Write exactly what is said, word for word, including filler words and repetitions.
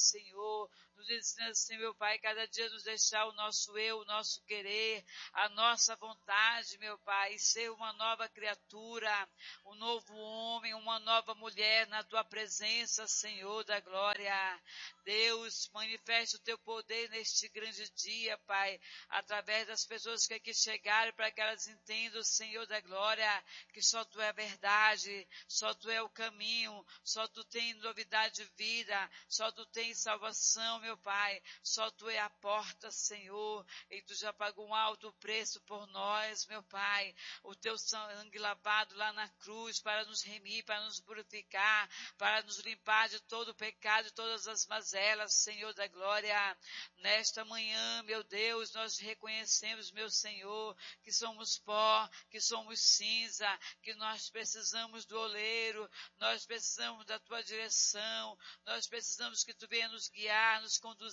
Senhor. Nos ensina, assim, meu Pai, cada dia nos deixar o nosso eu, o nosso querer, a nossa vontade, meu Pai, e ser uma nova criatura, um novo homem, uma nova mulher na Tua presença, Senhor da glória. Deus, manifeste o Teu poder neste grande dia, Pai, através das pessoas que aqui chegaram, para que elas entendam, Senhor da glória, que só Tu é a verdade, só Tu é o caminho, só Tu tem novidade de vida, só Tu tem salvação, meu Pai, só Tu é a porta, Senhor, e Tu já pagou um alto preço por nós, meu Pai, o Teu sangue lavado lá na cruz para nos remir, para nos purificar, para nos limpar de todo o pecado, de todas as mazelas, Senhor da glória. Nesta manhã, meu Deus, nós reconhecemos, meu Senhor, que somos pó, que somos cinza, que nós precisamos do oleiro, nós precisamos da Tua direção, nós precisamos que Tu venha nos guiar, nos conduzir,